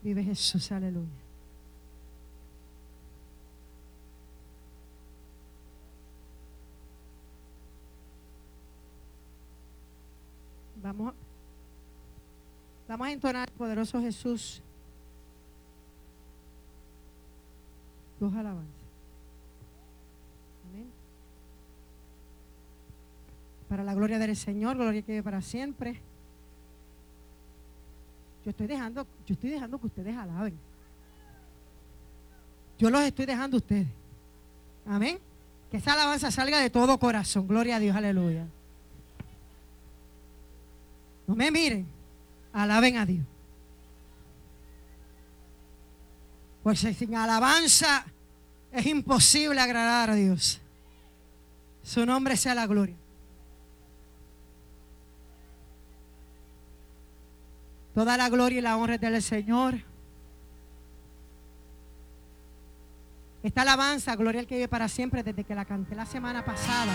Vive Jesús, aleluya. Vamos a entonar, poderoso Jesús, tus alabanzas. Amén. Para la gloria del Señor, gloria que vive para siempre. Yo estoy dejando que ustedes alaben. Yo los estoy dejando a ustedes. Amén. Que esa alabanza salga de todo corazón. Gloria a Dios, aleluya. No me miren, alaben a Dios. Pues sin alabanza es imposible agradar a Dios. Su nombre sea la gloria. Toda la gloria y la honra es del Señor. Esta alabanza, gloria al que vive para siempre, desde que la canté la semana pasada.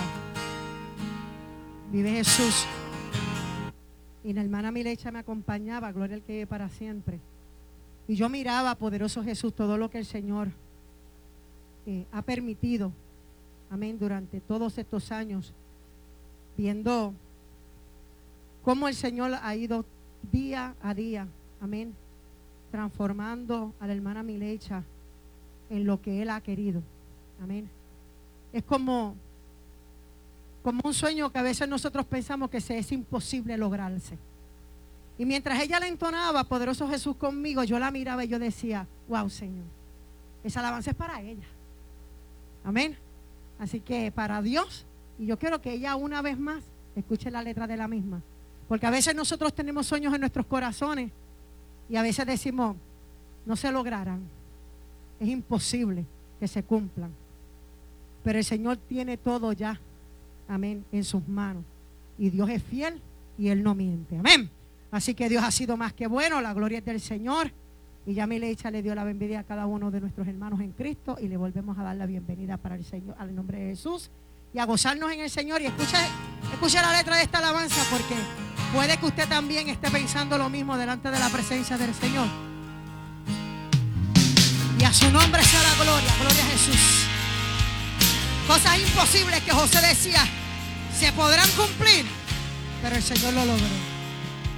Vive Jesús. Y la hermana Milecha me acompañaba, gloria al que vive para siempre. Y yo miraba, poderoso Jesús, todo lo que el Señor ha permitido, amén, durante todos estos años, viendo cómo el Señor ha ido día a día, amén, transformando a la hermana Milecha en lo que Él ha querido, amén. Es como un sueño que a veces nosotros pensamos que es imposible lograrse. Y mientras ella la entonaba, poderoso Jesús conmigo, yo la miraba y yo decía, wow, Señor, esa alabanza es para ella, amén. Así que para Dios, y yo quiero que ella una vez más escuche la letra de la misma, porque a veces nosotros tenemos sueños en nuestros corazones y a veces decimos, no se lograrán, es imposible que se cumplan, pero el Señor tiene todo ya, amén, en sus manos, y Dios es fiel y Él no miente, amén. Así que Dios ha sido más que bueno, la gloria es del Señor. Y ya Milecha le dio la bienvenida a cada uno de nuestros hermanos en Cristo y le volvemos a dar la bienvenida para el Señor, al nombre de Jesús, y a gozarnos en el Señor. Y escucha la letra de esta alabanza, porque puede que usted también esté pensando lo mismo delante de la presencia del Señor. Y a su nombre sea la gloria, gloria a Jesús. Cosas imposibles que José decía se podrán cumplir, pero el Señor lo logró.